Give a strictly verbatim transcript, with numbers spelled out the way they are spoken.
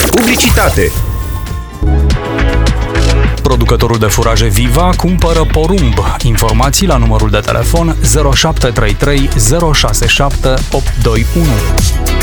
Publicitate. Producătorul de furaje Viva cumpără porumb. Informații la numărul de telefon zero șapte trei trei zero șase șapte opt doi unu.